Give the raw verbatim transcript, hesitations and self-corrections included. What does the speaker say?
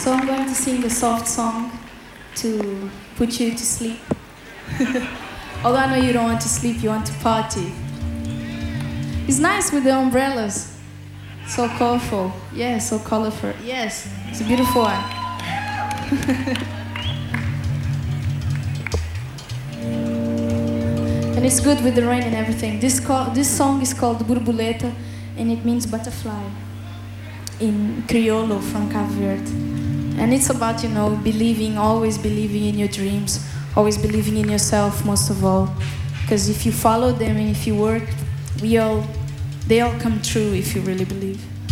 So I'm going to sing a soft song to put you to sleep. Although I know you don't want to sleep, you want to party. It's nice with the umbrellas. So colorful. Yeah, so colorful. Yes, it's a beautiful one. And it's good with the rain and everything. This, call, this song is called Borboleta, and it means butterfly in Criollo from Cabo Verde. And it's about, you know, believing, always believing in your dreams, always believing in yourself most of all. Because if you follow them and if you work, we all, they all come true if you really believe.